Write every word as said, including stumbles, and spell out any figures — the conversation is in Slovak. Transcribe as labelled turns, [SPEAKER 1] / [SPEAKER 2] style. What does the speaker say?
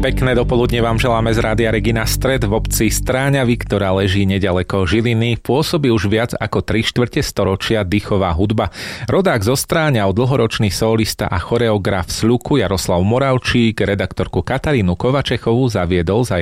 [SPEAKER 1] Pekné dopoludne vám želáme z Rádia Regina Stred v obci Stráňavy, ktorá leží nedaleko Žiliny. Pôsobí už viac ako tri štvrte storočia dýchová hudba. Rodák zo Stráňav, dlhoročný solista a choreograf z Ľuku Jaroslav Moravčík redaktorku Katarínu Kovačechovú zaviedol za